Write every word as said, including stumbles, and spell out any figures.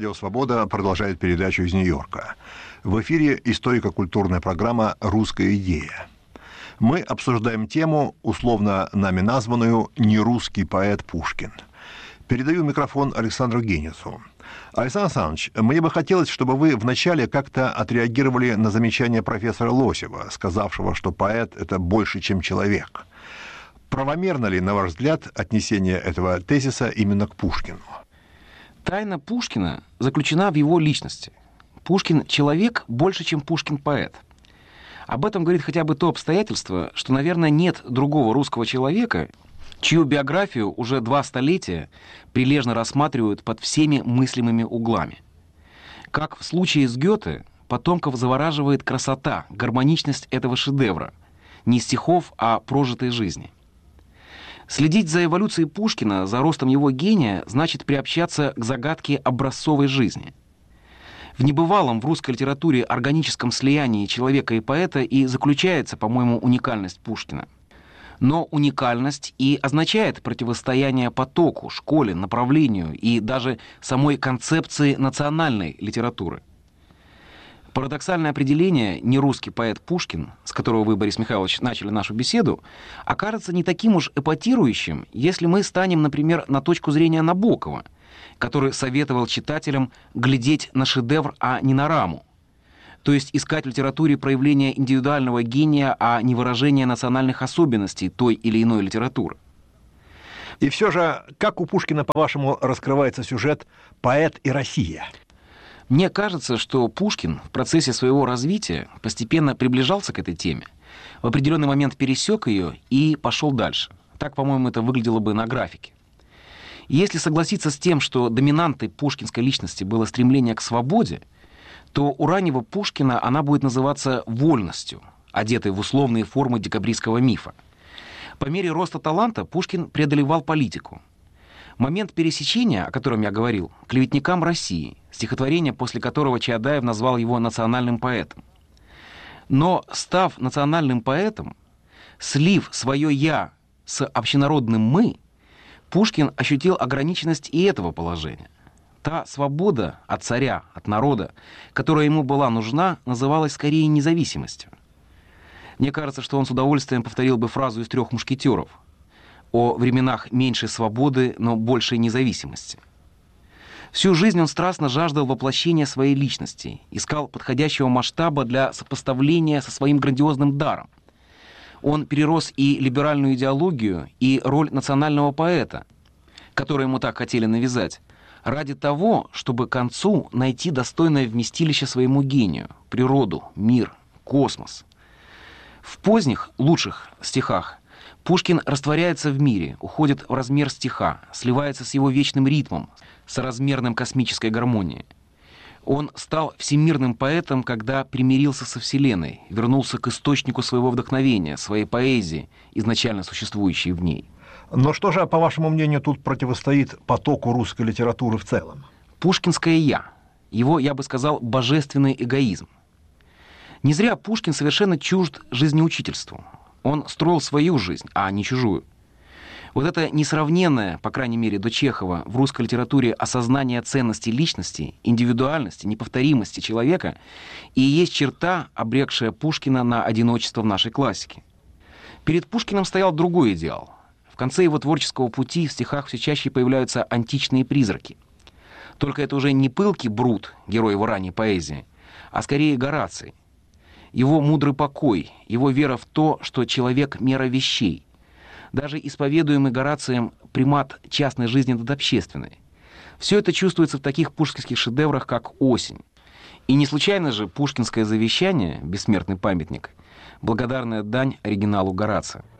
Радио «Свобода» продолжает передачу из Нью-Йорка. В эфире историко-культурная программа «Русская идея». Мы обсуждаем тему, условно нами названную «Нерусский поэт Пушкин». Передаю микрофон Александру Генису. Александр Александрович, мне бы хотелось, чтобы вы вначале как-то отреагировали на замечание профессора Лосева, сказавшего, что поэт — это больше, чем человек. Правомерно ли, на ваш взгляд, отнесение этого тезиса именно к Пушкину? Тайна Пушкина заключена в его личности. Пушкин — человек больше, чем Пушкин — поэт. Об этом говорит хотя бы то обстоятельство, что, наверное, нет другого русского человека, чью биографию уже два столетия прилежно рассматривают под всеми мыслимыми углами. Как в случае с Гёте, потомков завораживает красота, гармоничность этого шедевра, не стихов, а прожитой жизни. Следить за эволюцией Пушкина, за ростом его гения, значит приобщаться к загадке образцовой жизни. В небывалом в русской литературе органическом слиянии человека и поэта и заключается, по-моему, уникальность Пушкина. Но уникальность и означает противостояние потоку, школе, направлению и даже самой концепции национальной литературы. Парадоксальное определение «нерусский поэт Пушкин», с которого вы, Борис Михайлович, начали нашу беседу, окажется не таким уж эпатирующим, если мы станем, например, на точку зрения Набокова, который советовал читателям глядеть на шедевр, а не на раму. То есть искать в литературе проявление индивидуального гения, а не выражение национальных особенностей той или иной литературы. И все же, как у Пушкина, по-вашему, раскрывается сюжет «Поэт и Россия»? Мне кажется, что Пушкин в процессе своего развития постепенно приближался к этой теме, в определенный момент пересек ее и пошел дальше. Так, по-моему, это выглядело бы на графике. И если согласиться с тем, что доминантой пушкинской личности было стремление к свободе, то у раннего Пушкина она будет называться вольностью, одетой в условные формы декабристского мифа. По мере роста таланта Пушкин преодолевал политику. Момент пересечения, о котором я говорил, «Клеветникам России», стихотворение, после которого Чаадаев назвал его национальным поэтом. Но, став национальным поэтом, слив свое «я» с общенародным «мы», Пушкин ощутил ограниченность и этого положения. Та свобода от царя, от народа, которая ему была нужна, называлась скорее независимостью. Мне кажется, что он с удовольствием повторил бы фразу из «Трех мушкетеров» о временах меньшей свободы, но большей независимости. Всю жизнь он страстно жаждал воплощения своей личности, искал подходящего масштаба для сопоставления со своим грандиозным даром. Он перерос и либеральную идеологию, и роль национального поэта, которую ему так хотели навязать, ради того, чтобы к концу найти достойное вместилище своему гению, природу, мир, космос. В поздних, лучших стихах Пушкин растворяется в мире, уходит в размер стиха, сливается с его вечным ритмом, с размерным космической гармонией. Он стал всемирным поэтом, когда примирился со Вселенной, вернулся к источнику своего вдохновения, своей поэзии, изначально существующей в ней. Но что же, по вашему мнению, тут противостоит потоку русской литературы в целом? Пушкинское «я». Его, я бы сказал, божественный эгоизм. Не зря Пушкин совершенно чужд жизнеучительству. Он строил свою жизнь, а не чужую. Вот это несравненное, по крайней мере, до Чехова, в русской литературе осознание ценности личности, индивидуальности, неповторимости человека и есть черта, обрекшая Пушкина на одиночество в нашей классике. Перед Пушкиным стоял другой идеал. В конце его творческого пути в стихах все чаще появляются античные призраки. Только это уже не пылкий Брут, герой его ранней поэзии, а скорее Гораций. Его мудрый покой, его вера в то, что человек — мера вещей. Даже исповедуемый Горацием примат частной жизни над общественной. Все это чувствуется в таких пушкинских шедеврах, как «Осень». И не случайно же пушкинское завещание, бессмертный памятник, благодарная дань оригиналу Горация.